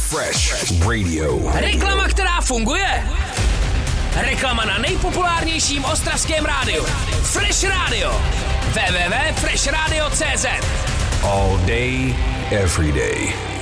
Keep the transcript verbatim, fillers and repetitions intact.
Fresh Radio. Reklama, která funguje. Reklama na nejpopulárnějším ostravském rádiu. Fresh Radio. w w w tečka fresh radio tečka cz. All day, every day.